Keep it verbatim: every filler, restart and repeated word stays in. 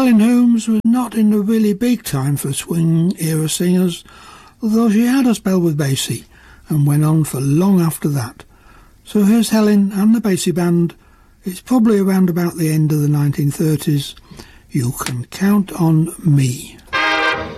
Helen Holmes was not in the really big time for swing-era singers, although she had a spell with Basie and went on for long after that. So here's Helen and the Basie Band. It's probably around about the end of the nineteen thirties. You Can Count on Me.